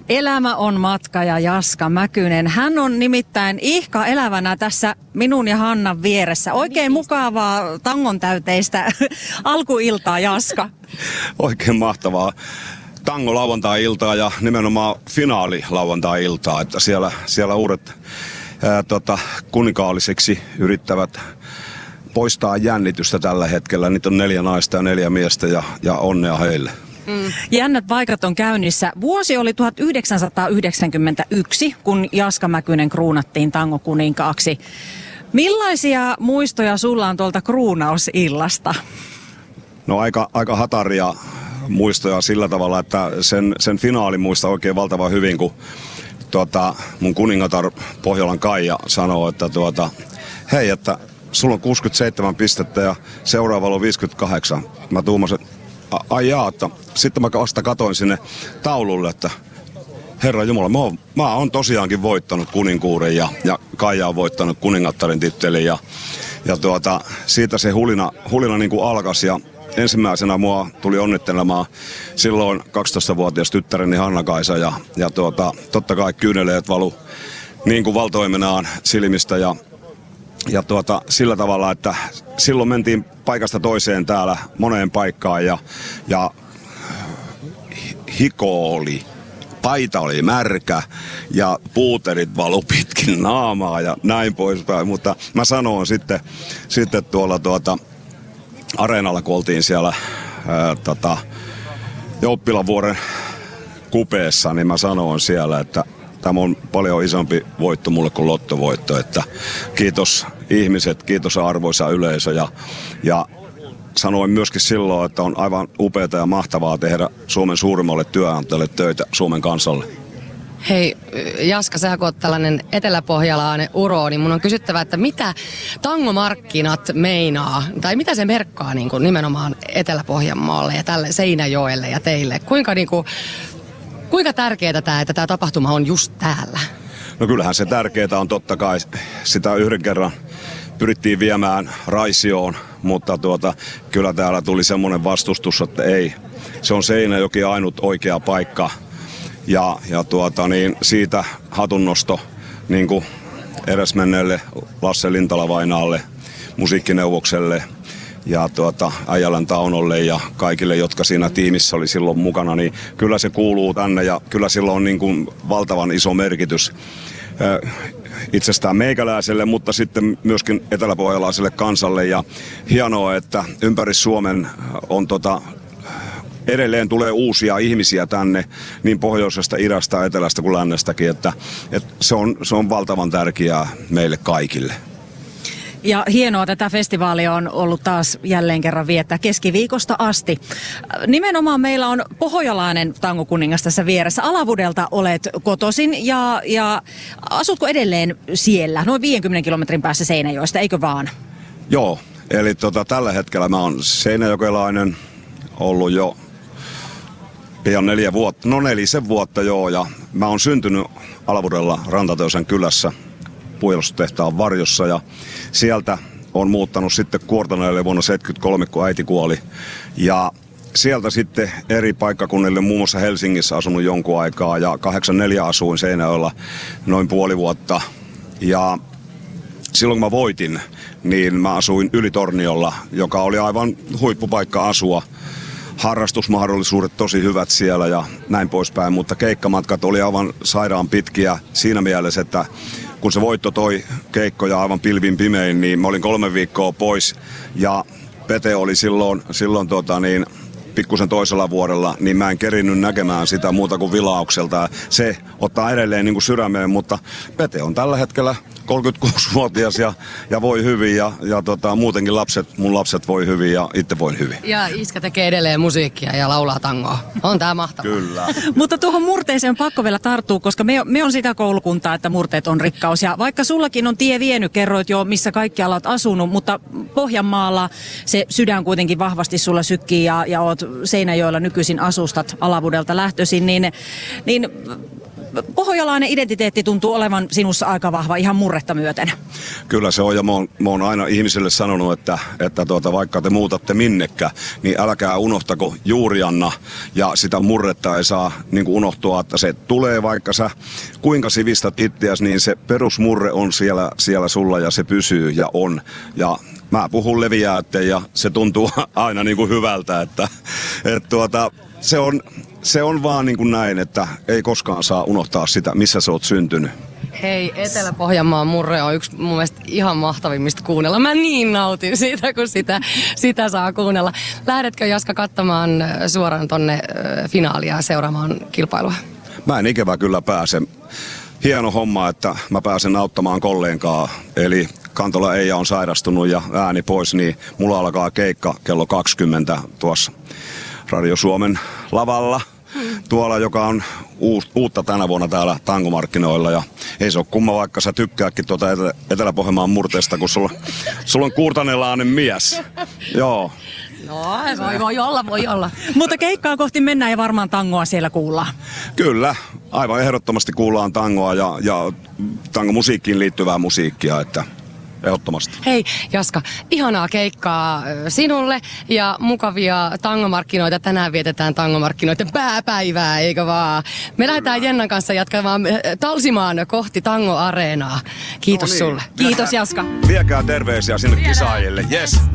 Elämä on matka ja Jaska Mäkynen. Hän on nimittäin ihka elävänä tässä minun ja Hannan vieressä. Oikein mukavaa tangon täyteistä alkuiltaa, Jaska. Oikein mahtavaa tango lauantai-iltaa ja nimenomaan finaali lauantai-iltaa. Että siellä uudet kuninkaaliseksi yrittävät poistaa jännitystä tällä hetkellä. Niitä on 4 naista ja 4 miestä ja onnea heille. Jännät paikat on käynnissä. Vuosi oli 1991, kun Jaska Mäkynen kruunattiin tangokuninkaaksi. Millaisia muistoja sulla on tuolta kruunausillasta? No aika hataria muistoja sillä tavalla, että sen finaali muista oikein valtavan hyvin, kun mun kuningatar Pohjolan Kaija sanoo, että hei, että sulla on 67 pistettä ja seuraavalla on 58. Mä tuumasin, ai jaa, että sitten mä vasta katoin sinne taululle, että Herra Jumala, mä oon tosiaankin voittanut kuninkuuren ja Kaija on voittanut kuningattarin tittelin ja siitä se hulina niin kuin alkas ja ensimmäisenä mua tuli onnittelemaan silloin 12-vuotias tyttäreni Hanna-Kaisa ja totta kai kyyneleet valu niin kuin valtoimenaan silmistä ja sillä tavalla, että silloin mentiin paikasta toiseen täällä moneen paikkaan ja hiko oli, paita oli märkä ja puuterit valu pitkin naamaa ja näin poispäin. Mutta mä sanoin sitten tuolla areenalla, kun oltiin siellä Jouppilavuoren kupeessa, niin mä sanoin siellä, että tämä on paljon isompi voitto mulle kuin lottovoitto, että kiitos ihmiset, kiitos arvoisa yleisö ja sanoin myöskin silloin, että on aivan upeaa ja mahtavaa tehdä Suomen suurimmalle työnantajalle töitä Suomen kansalle. Hei Jaska, sä kun oot tällainen eteläpohjalainen uro, niin mun on kysyttävä, että mitä tangomarkkinat meinaa, tai mitä se merkkaa niin kuin nimenomaan Etelä-Pohjanmaalle ja tälle Seinäjoelle ja teille? Kuinka tärkeää tämä, että tämä tapahtuma on just täällä? No kyllähän se tärkeää on totta kai. Sitä yhden kerran pyrittiin viemään Raisioon, mutta kyllä täällä tuli semmoinen vastustus, että ei. Se on Seinäjoki ainut oikea paikka. Ja siitä hatunnosto niin kuin edesmenneelle Lasse Lintala-vainaalle, musiikkineuvokselle ja Äijälän Taunolle ja kaikille, jotka siinä tiimissä oli silloin mukana, niin kyllä se kuuluu tänne ja kyllä sillä on niin kuin valtavan iso merkitys itsestään meikäläiselle, mutta sitten myöskin eteläpohjalaiselle kansalle ja hienoa, että ympäri Suomen on edelleen tulee uusia ihmisiä tänne niin pohjoisesta, idästä, etelästä kuin lännestäkin, että se on valtavan tärkeää meille kaikille. Ja hienoa, tätä festivaalia on ollut taas jälleen kerran viettää keskiviikosta asti. Nimenomaan meillä on pohjalainen tangokuningas tässä vieressä. Alavudelta olet kotoisin ja asutko edelleen siellä, noin 50 kilometrin päässä Seinäjoesta, eikö vaan? Joo, eli tällä hetkellä mä oon seinäjokelainen, ollut jo pian 4 vuotta joo, ja mä oon syntynyt Alavudella Rantatöysän kylässä puujalostustehtaan varjossa ja sieltä on muuttanut sitten Kuortanajalle vuonna 1973, kun äiti kuoli. Ja sieltä sitten eri paikkakunnille, muun muassa Helsingissä asunut jonkun aikaa ja 84 asuin Seinäjoella noin puoli vuotta. Ja silloin kun mä voitin, niin mä asuin Ylitorniolla, joka oli aivan huippupaikka asua. Harrastusmahdollisuudet tosi hyvät siellä ja näin poispäin, mutta keikkamatkat oli aivan sairaan pitkiä siinä mielessä, että kun se voitto toi keikkoja aivan pilvin pimein, niin mä olin 3 viikkoa pois ja Pete oli silloin pikkusen toisella vuodella, niin mä en kerinnyt näkemään sitä muuta kuin vilaukselta. Se ottaa edelleen niin kuin sydämeen, mutta Pete on tällä hetkellä 36-vuotias ja voi hyvin ja muutenkin mun lapset voi hyvin ja itse voin hyvin. Ja iskä tekee edelleen musiikkia ja laulaa tangoa. On tää mahtavaa. Kyllä. Mutta tuohon murteeseen on pakko vielä tarttua, koska me on sitä koulukuntaa, että murteet on rikkaus. Ja vaikka sullakin on tie vienyt, kerroit jo missä kaikkialla olet asunut, mutta Pohjanmaalla se sydän kuitenkin vahvasti sulla sykkii ja oot Seinäjoella nykyisin asustat Alavudelta lähtöisin, niin pohjalainen identiteetti tuntuu olevan sinussa aika vahva, ihan murretta myöten. Kyllä se on, ja mä oon aina ihmisille sanonut, että vaikka te muutatte minnekä, niin älkää unohtako juurianna, ja sitä murretta ei saa niin kuin unohtua, että se tulee, vaikka sä kuinka sivistät itseäsi, niin se perusmurre on siellä sulla, ja se pysyy ja on. Ja mä puhun leviäätteen, ja se tuntuu aina niin kuin hyvältä, että se on vaan niin kuin näin, että ei koskaan saa unohtaa sitä, missä sä oot syntynyt. Hei, Etelä-Pohjanmaan murre on yksi mun mielestä ihan mahtavimmista kuunnella. Mä niin nautin siitä, kun sitä saa kuunnella. Lähdetkö, Jaska, katsomaan suoraan tonne finaalia seuraamaan kilpailua? Mä en ikävä kyllä pääse. Hieno homma, että mä pääsen auttamaan kollegaa. Eli Kantola Eija on sairastunut ja ääni pois, niin mulla alkaa keikka kello 20 tuossa Radio Suomen lavalla. Tuolla, joka on uutta tänä vuonna täällä tangomarkkinoilla. Ja ei se ole kumma, vaikka sä tykkääkin tuota Etelä-Pohjanmaan murteesta, kun sulla on kurtanelainen mies. Joo. No, voi olla. Mutta keikkaa kohti mennään ja varmaan tangoa siellä kuullaan. Kyllä, aivan ehdottomasti kuullaan tangoa ja tangomusiikkiin liittyvää musiikkia, että ehdottomasti. Hei, Jaska, ihanaa keikkaa sinulle ja mukavia tangomarkkinoita. Tänään vietetään tangomarkkinoiden pääpäivää, eikö vaan? Me lähdetään Jennan kanssa jatkamaan talsimaan kohti Tango-areenaa. Kiitos sulle. Kiitos, Jaska. Viekää terveisiä sinne kisaajille. Yes.